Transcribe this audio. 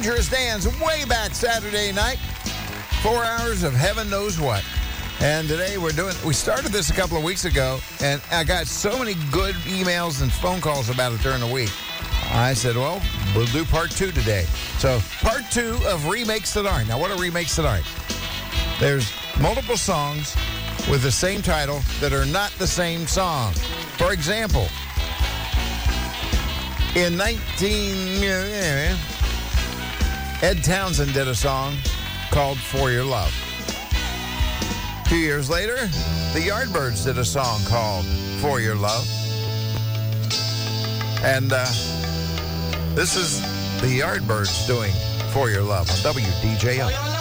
Dangerous Dan's way back Saturday night. 4 hours of heaven knows what. And today we started this a couple of weeks ago, and I got so many good emails and phone calls about it during the week. I said, well, we'll do part 2 today. So part 2 of Remakes That Aren't. Now, what are Remakes That Aren't? There's multiple songs with the same title that are not the same song. For example, in Ed Townsend did a song called For Your Love. 2 years later, the Yardbirds did a song called For Your Love. And this is the Yardbirds doing For Your Love on WDJO.